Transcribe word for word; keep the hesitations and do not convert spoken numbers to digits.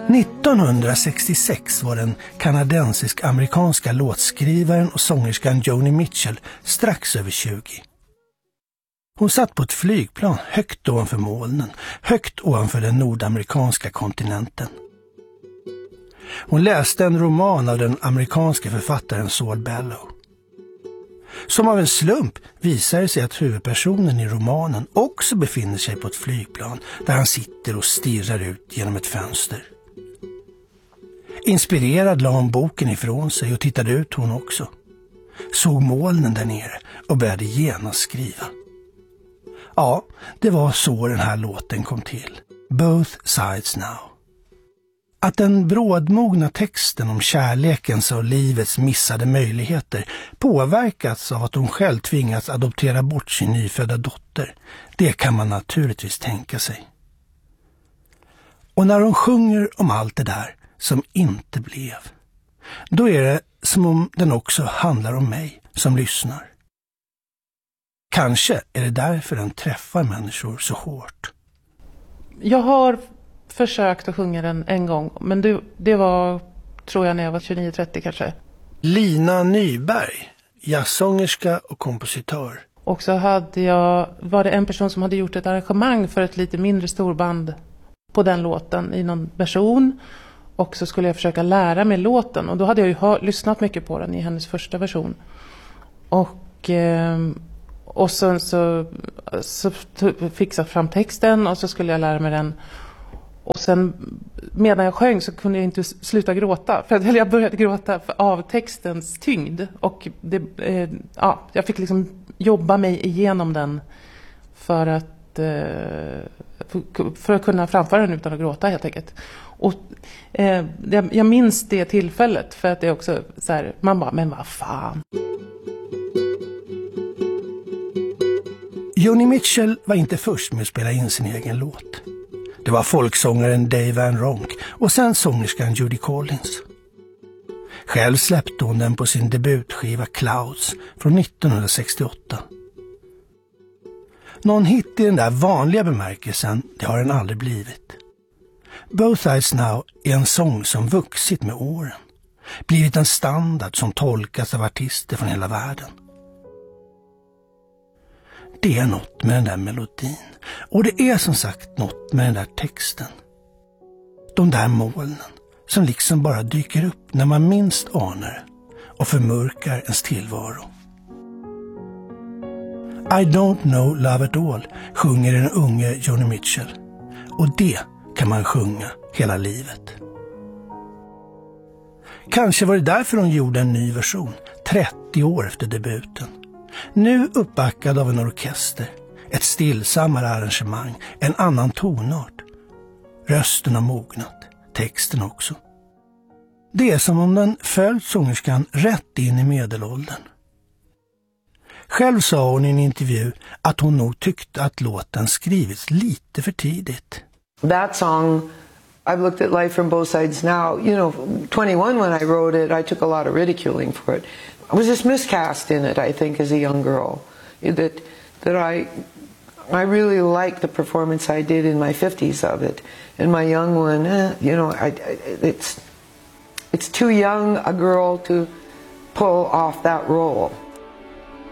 nittonhundrasextiosex var den kanadensisk-amerikanska låtskrivaren och sångerskan Joni Mitchell strax över tjugo. Hon satt på ett flygplan högt ovanför molnen, högt ovanför den nordamerikanska kontinenten. Hon läste en roman av den amerikanska författaren Saul Bellow. Som av en slump visar det sig att huvudpersonen i romanen också befinner sig på ett flygplan där han sitter och stirrar ut genom ett fönster. Inspirerad la hon boken ifrån sig och tittade ut hon också. Såg molnen där nere och började genast skriva. Ja, det var så den här låten kom till. Both Sides Now. Att den brådmogna texten om kärlekens och livets missade möjligheter påverkats av att hon själv tvingats adoptera bort sin nyfödda dotter, det kan man naturligtvis tänka sig. Och när hon sjunger om allt det där som inte blev, då är det som om den också handlar om mig som lyssnar. Kanske är det därför den träffar människor så hårt. Jag har försökt att sjunga den en gång, men det, det var, tror jag, när jag var tjugonio trettio kanske. Lina Nyberg, jazzsångerska och kompositör. Och så hade jag, var det en person som hade gjort ett arrangemang för ett lite mindre storband på den låten i någon version. Och så skulle jag försöka lära mig låten. Och då hade jag ju hör, lyssnat mycket på den i hennes första version. Och, eh, och sen så, så fixade jag fram texten och så skulle jag lära mig den. Och sen medan jag sjöng så kunde jag inte sluta gråta. För att jag började gråta av textens tyngd. Och det, eh, ja, jag fick liksom jobba mig igenom den för att, eh, för, för att kunna framföra den utan att gråta helt enkelt. Och eh, jag, jag minns det tillfället för att det är också så här, man bara, men vad fan. Joni Mitchell var inte först med att spela in sin egen låt. Det var folksångaren Dave Van Ronk och sen sångerskan Judy Collins. Själv släppte hon den på sin debutskiva Clouds från nittonhundrasextioåtta. Någon hit i den där vanliga bemärkelsen, det har den aldrig blivit. Both Sides Now är en sång som vuxit med åren. Blivit en standard som tolkas av artister från hela världen. Det är något med den där melodin. Och det är som sagt något med den där texten. De där molnen som liksom bara dyker upp när man minst anar och förmörkar ens tillvaro. I don't know love at all sjunger den unge Joni Mitchell. Och det kan man sjunga hela livet. Kanske var det därför hon gjorde en ny version, trettio år efter debuten. Nu uppbackad av en orkester, ett stillsammare arrangemang, en annan tonart. Rösten har mognat, texten också. Det är som om den följt sångerskan rätt in i medelåldern. Själv sa hon i en intervju att hon nog tyckte att låten skrivits lite för tidigt. That song, I've looked at life from both sides now. You know, twenty-one when I wrote it, I took a lot of ridiculing for it. I was just miscast in it, I think, as a young girl. That that I I really liked the performance I did in my fifties of it. And my young one, eh, you know, I, I, it's it's too young a girl to pull off that role.